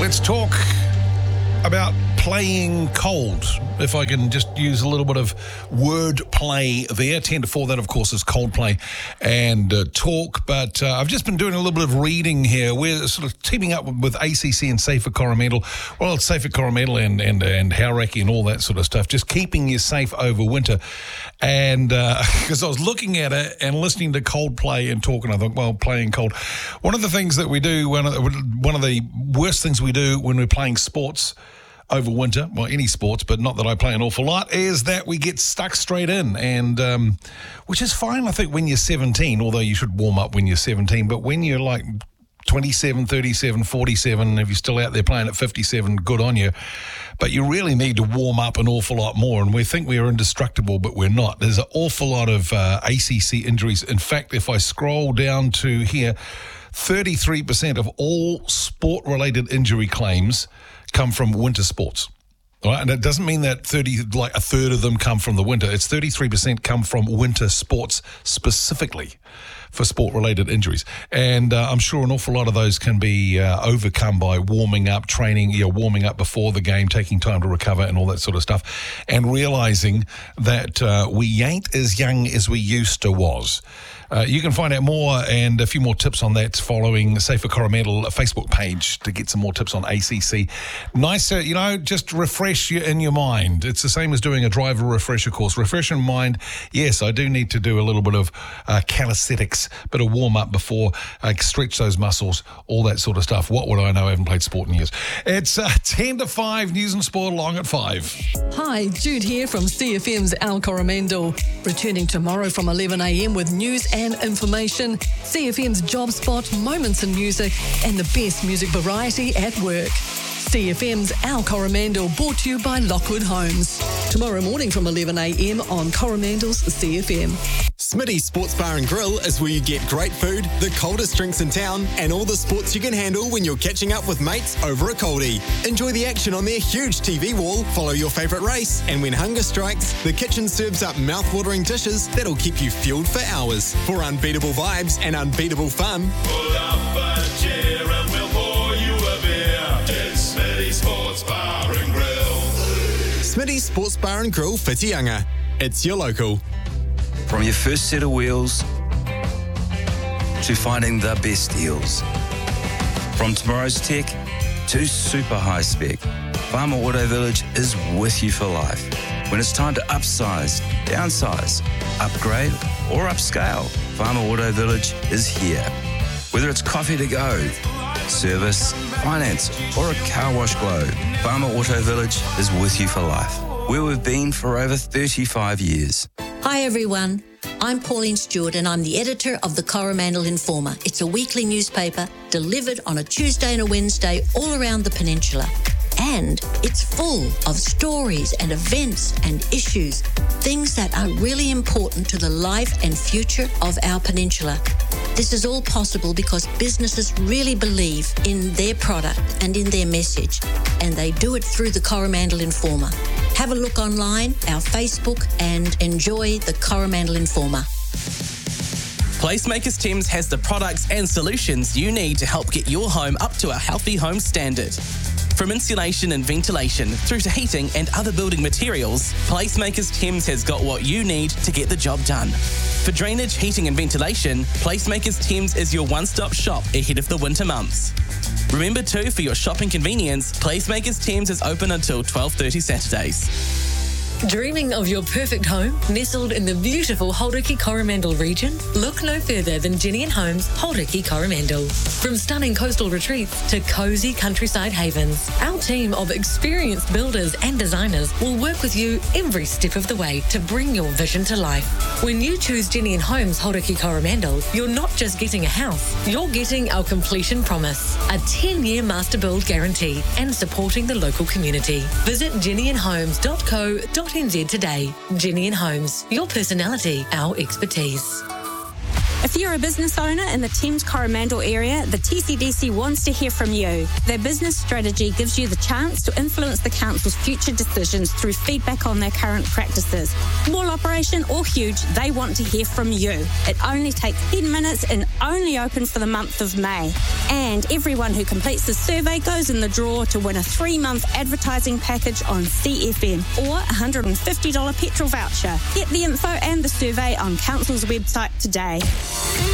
Let's talk about playing cold. If I can just use a little bit of word play there. 10 to 4, that of course is Coldplay and talk. But I've just been doing a little bit of reading here. We're sort of teaming up with ACC and Safer Coromandel. Well, it's Safer Coromandel and Hauraki and all that sort of stuff. Just keeping you safe over winter. And because I was looking at it and listening to Coldplay and talk, and I thought, well, playing cold. One of the things that we do, one of the worst things we do when we're playing sports over winter, well, any sports, but not that I play an awful lot, is that we get stuck straight in, and which is fine, I think, when you're 17, although you should warm up when you're 17, but when you're like 27, 37, 47, if you're still out there playing at 57, good on you. But you really need to warm up an awful lot more, and we think we are indestructible, but we're not. There's an awful lot of ACC injuries. In fact, if I scroll down to here, 33% of all sport-related injury claims come from winter sports. All right? And it doesn't mean that a third of them come from the winter. It's 33% come from winter sports specifically for sport-related injuries. And I'm sure an awful lot of those can be overcome by warming up, training, warming up before the game, taking time to recover and all that sort of stuff, and realizing that we ain't as young as we used to was. You can find out more and a few more tips on that following Safer Coromandel Facebook page to get some more tips on ACC. Nicer, just refresh you in your mind. It's the same as doing a driver refresher course. Refresh in mind, yes, I do need to do a little bit of calisthenics, bit of warm-up before, stretch those muscles, all that sort of stuff. What would I know? I haven't played sport in years. It's 10 to 5, News and Sport along at 5. Hi, Jude here from CFM's Al Coromandel. Returning tomorrow from 11 a.m. with news and information, CFM's Job Spot, moments in music, and the best music variety at work. CFM's Al Coromandel, brought to you by Lockwood Homes. Tomorrow morning from 11 a.m. on Coromandel's CFM. Smitty's Sports Bar and Grill is where you get great food, the coldest drinks in town, and all the sports you can handle when you're catching up with mates over a coldie. Enjoy the action on their huge TV wall, follow your favourite race, and when hunger strikes, the kitchen serves up mouth-watering dishes that'll keep you fueled for hours. For unbeatable vibes and unbeatable fun, pull up a chair and we'll pour you a beer. It's Smitty's Sports Bar and Grill. Smitty's Sports Bar and Grill, Whitianga. It's your local. From your first set of wheels to finding the best deals. From tomorrow's tech to super high spec, Farmer Auto Village is with you for life. When it's time to upsize, downsize, upgrade or upscale, Farmer Auto Village is here. Whether it's coffee to go, service, finance or a car wash glow, Farmer Auto Village is with you for life. Where we've been for over 35 years. Hi everyone, I'm Pauline Stewart and I'm the editor of the Coromandel Informer. It's a weekly newspaper delivered on a Tuesday and a Wednesday all around the peninsula. And it's full of stories and events and issues, things that are really important to the life and future of our peninsula. This is all possible because businesses really believe in their product and in their message, and they do it through the Coromandel Informer. Have a look online, our Facebook, and enjoy the Coromandel Informer. Placemakers Thames has the products and solutions you need to help get your home up to a healthy home standard. From insulation and ventilation through to heating and other building materials, Placemakers Thames has got what you need to get the job done. For drainage, heating and ventilation, Placemakers Thames is your one-stop shop ahead of the winter months. Remember too, for your shopping convenience, Placemakers Thames is open until 12:30 Saturdays. Dreaming of your perfect home nestled in the beautiful Hauraki Coromandel region? Look no further than Jenny and Homes Hauraki Coromandel. From stunning coastal retreats to cosy countryside havens, our team of experienced builders and designers will work with you every step of the way to bring your vision to life. When you choose Jenny and Homes Hauraki Coromandel, you're not just getting a house, you're getting our completion promise, a 10-year master build guarantee, and supporting the local community. Visit jennyandhomes.co.nz today. Jenny and Homes, your personality, our expertise. If you're a business owner in the Thames Coromandel area, the TCDC wants to hear from you. Their business strategy gives you the chance to influence the council's future decisions through feedback on their current practices. Small operation or huge, they want to hear from you. It only takes 10 minutes and only open for the month of May. And everyone who completes the survey goes in the draw to win a 3-month advertising package on CFM or a $150 petrol voucher. Get the info and the survey on Council's website today.